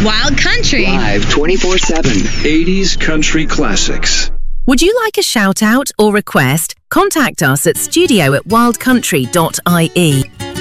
Wild Country. Live 24/7. 80s country classics. Would you like a shout-out or request? Contact us at studio@wildcountry.ie.